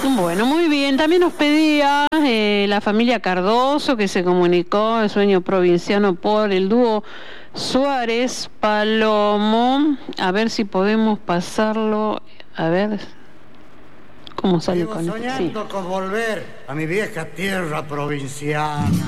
Bueno, muy bien. También nos pedía la familia Cardoso, que se comunicó el sueño provinciano por el dúo Suárez Palomo. A ver si podemos pasarlo. A ver cómo sale con esto. Soñando con volver a mi vieja tierra provinciana.